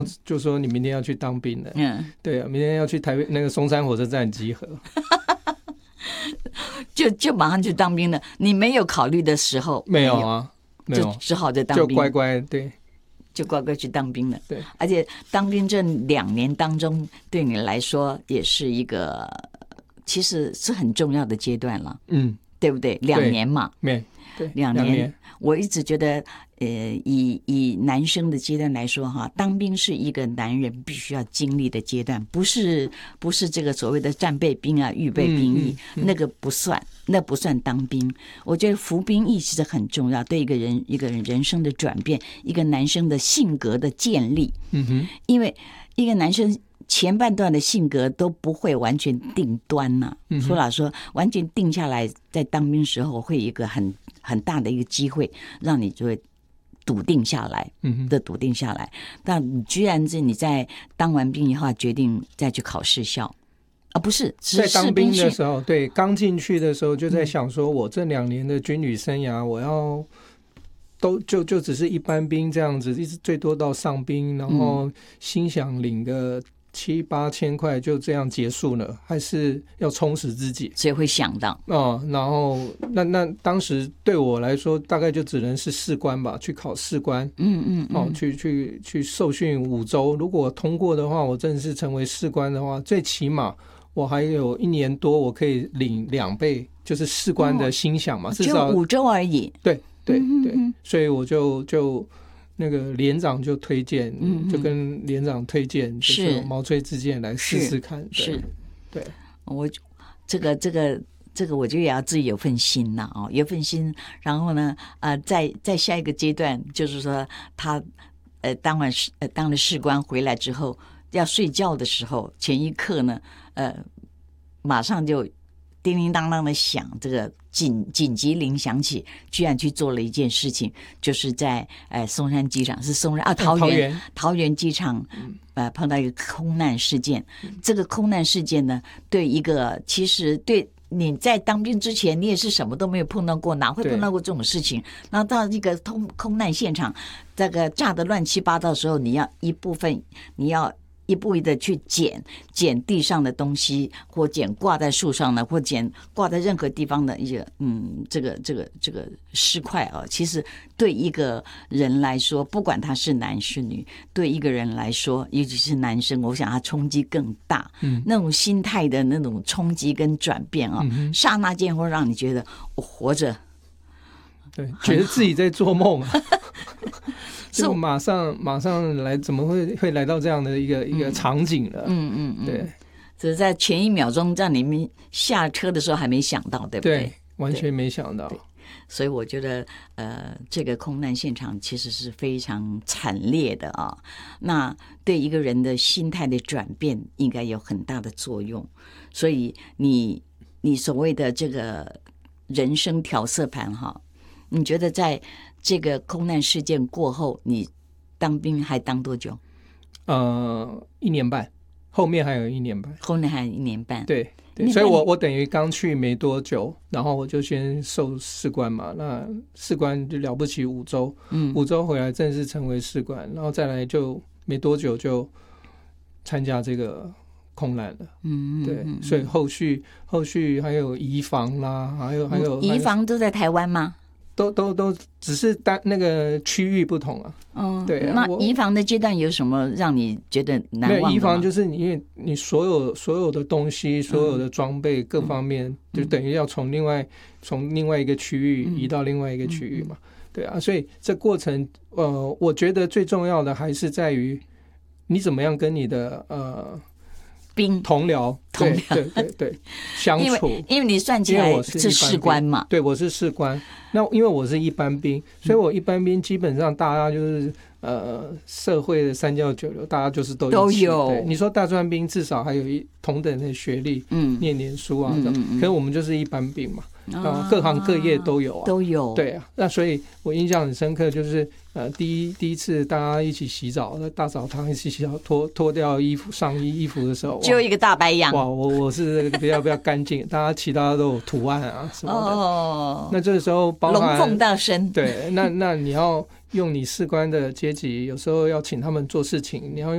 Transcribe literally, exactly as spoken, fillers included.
就说你明天要去当兵了， 嗯， 对啊，明天要去台北那个松山火车站集合， 就就马上去当兵了。你没有考虑的时候， 没有啊，没有， 就只好在当兵， 就乖乖对。 就乖乖去当兵了。 对， 而且当兵这两年当中，对你来说也是一个，其实是很重要的阶段了。嗯，对不对？两年嘛， 对，对， 两年。年我一直觉得，呃，以以男生的阶段来说，哈，当兵是一个男人必须要经历的阶段，不是不是这个所谓的战备兵啊、预备兵役，嗯嗯嗯、那个不算，那不算当兵。我觉得服兵役其实很重要，对一个人一个人人生的转变，一个男生的性格的建立。嗯哼，因为一个男生前半段的性格都不会完全定端呐、啊。嗯、说老实说，完全定下来，在当兵时候会有一个很很大的一个机会，让你就会笃定下来的笃定下来。但你居然是你在当完兵以后决定再去考士校啊？不是， 在当兵的时候，对，刚进去的时候就在想说，我这两年的军旅生涯，我要都就就只是一般兵这样子，一直最多到上兵，然后心想领个七八千块就这样结束了，还是要充实自己， 所以会想到哦。然后那那当时对我来说，大概就只能是士官吧，去考士官，嗯嗯, 嗯，哦，去去去受训五周。如果通过的话，我正式成为士官的话，最起码我还有一年多，我可以领两倍，就是士官的薪饷嘛，哦、至少就五周而已。 对对对，嗯、所以我就就。那个连长就推荐，嗯、就跟连长推荐，就是毛遂自荐来试试看。 是， 对， 我这个这个这个，我就也要自己有份心呐、哦，有份心。然后呢，呃，在在下一个阶段，就是说他呃当完士呃当了士官回来之后，要睡觉的时候，前一刻呢，呃，马上就叮叮当当的响，这个紧紧急铃响起，居然去做了一件事情，就是在呃松山机场，是松山啊桃园、嗯、桃园桃园机场，呃碰到一个空难事件。嗯、这个空难事件呢，对一个其实对你在当兵之前，你也是什么都没有碰到过，哪会碰到过这种事情？然后到一个空空难现场，这个炸得乱七八糟的时候，你要一部分你要。一步一步的去捡捡地上的东西，或捡挂在树上的，或捡挂在任何地方的一些嗯，这个这个这个尸块啊，其实对一个人来说，不管他是男是女，对一个人来说，尤其是男生，我想他冲击更大，嗯，那种心态的那种冲击跟转变啊，嗯、刹那间会让你觉得我活着， 对，觉得自己在做梦啊。就马上马上来，怎么会会来到这样的一个、嗯、一个场景了？嗯嗯嗯，对， 只是在前一秒钟，在你们下车的时候还没想到，对不对？ 对，完全没想到。 所以我觉得，呃，这个空难现场其实是非常惨烈的啊。那对一个人的心态的转变，应该有很大的作用。所以你你所谓的这个人生调色盘哈，你觉得在这个空难事件过后，你当兵还当多久？ 呃，一年半，后面还有一年半， 后面还有一年半。 对对，所以我我等于刚去没多久，然后我就先受士官嘛，那士官就了不起五周，嗯，五周回来正式成为士官，然后再来就没多久就参加这个空难了，嗯，对，所以后续后续还有移防啦，还有还有移防都在台湾吗？ 都都都只是单那个区域不同啊。嗯，对啊。 那移防的阶段有什么让你觉得难忘的吗？ 没有移防就是因为你所有所有的东西、所有的装备各方面，嗯、就等于要从另外从另外一个区域移到另外一个区域嘛。嗯、对啊，所以这过程呃，我觉得最重要的还是在于你怎么样跟你的呃。 兵同僚，对对对对，相处， 因为因为你算起来是士官嘛， 对，我是士官。那因为我是一般兵，所以我一般兵基本上大家就是呃社会的三教九流，大家就是都一起都有。 你说大专兵至少还有一同等的学历，嗯，念念书啊，嗯嗯、可是我们就是一般兵嘛。啊，各行各业都有啊， 都有。 对啊，那所以我印象很深刻，就是呃，第一第一次大家一起洗澡，在大澡堂一起洗澡，脱脱掉衣服上衣衣服的时候， 就一个大白羊。 哇，我我是比较比较干净，大家其他都有图案啊什么的。哦，那这个时候包含龙凤大身。 对，那那你要用你士官的阶级，有时候要请他们做事情，你要用。